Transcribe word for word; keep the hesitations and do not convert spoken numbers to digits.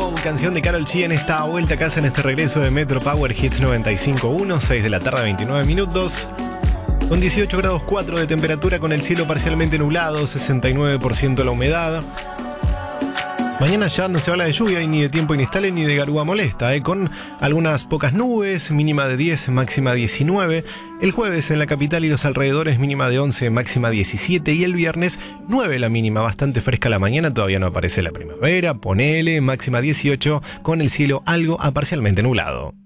Go, canción de Karol G en esta vuelta a casa en este regreso de Metro Power Hits noventa y cinco punto uno, seis de la tarde, veintinueve minutos. Con dieciocho grados cuatro de temperatura, con el cielo parcialmente nublado, sesenta y nueve por ciento la humedad. Mañana ya no se habla de lluvia, ni de tiempo inestable, ni de garúa molesta, ¿eh? Con algunas pocas nubes, mínima de diez, máxima diecinueve. El jueves en la capital y los alrededores, mínima de once, máxima diecisiete. Y el viernes, nueve la mínima, bastante fresca la mañana, todavía no aparece la primavera, ponele, máxima dieciocho, con el cielo algo a parcialmente nublado.